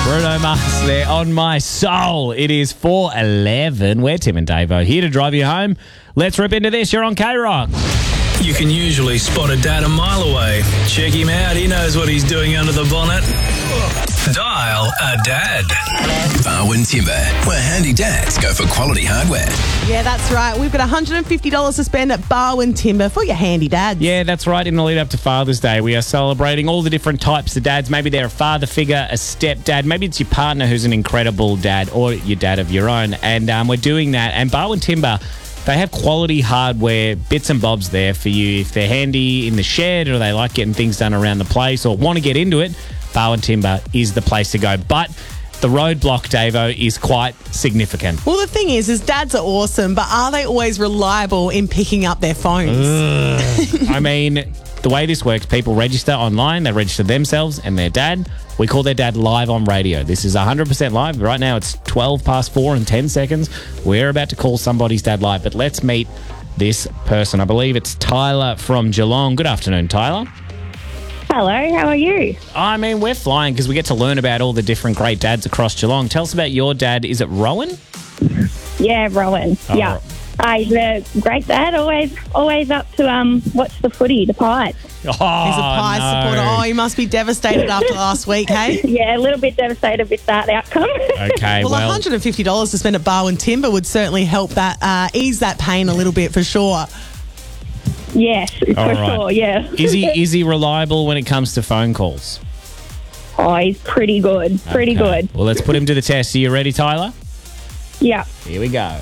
Bruno Mars there on My Soul. It is 4:11. We're Tim and Davo here to drive you home. Let's rip into this. You're on K-Rock. You can usually spot a dad a mile away. Check him out. He knows what he's doing under the bonnet. Dial a dad. Barwin Timber, where handy dads go for quality hardware. Yeah, that's right. We've got $150 to spend at Barwin Timber for your handy dads. Yeah, that's right. In the lead up to Father's Day, we are celebrating all the different types of dads. Maybe they're a father figure, a stepdad. Maybe it's your partner who's an incredible dad or your dad of your own. And we're doing that. And Barwin Timber, they have quality hardware, bits and bobs there for you. If they're handy in the shed or they like getting things done around the place or want to get into it, Barwin Timber is the place to go. But the roadblock, Davo, is quite significant. Well, the thing is dads are awesome, but are they always reliable in picking up their phones? I mean, the way this works, people register online, they register themselves and their dad. We call their dad live on radio. This is 100% live. Right now it's 12 past 4 and 10 seconds. We're about to call somebody's dad live, but let's meet this person. I believe it's Tyler from Geelong. Good afternoon, Tyler. Hello, how are you? I mean, we're flying because we get to learn about all the different great dads across Geelong. Tell us about your dad. Is it Rowan? Yeah, Rowan. Oh, yeah. He's a great dad, always up to watch the footy, the Pies. Oh, He's a Pies supporter. Oh, he must be devastated after last week, hey? Yeah, a little bit devastated with that outcome. Okay, Well, $150 to spend at Barwin Timber would certainly help that ease that pain a little bit for sure. Yes, for sure, yeah. Is he reliable when it comes to phone calls? Oh, he's pretty good, pretty good. Well, let's put him to the test. Are you ready, Tyler? Yeah. Here we go.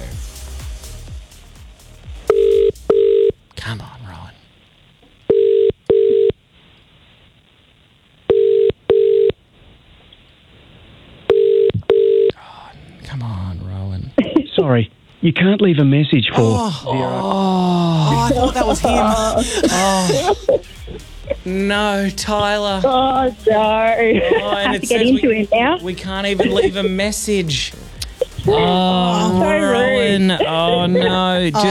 Come on, Rowan. God, come on, Rowan. Sorry, you can't leave a message for Oh, I thought that was him. No, Tyler. Oh, no. I have to get into him now. We can't even leave a message. So rude. Rowan. Oh, no. Just